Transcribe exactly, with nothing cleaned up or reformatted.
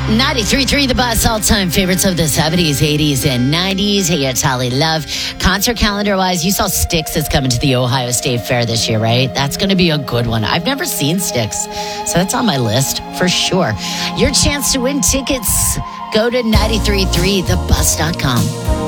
ninety-three point three The Bus, all-time favorites of the seventies, eighties, and nineties. Hey, it's Holly Love. Concert calendar-wise, you saw Styx is coming to the Ohio State Fair this year, right? That's going to be a good one. I've never seen Styx, so that's on my list for sure. Your chance to win tickets, go to ninety-three point three the bus dot com.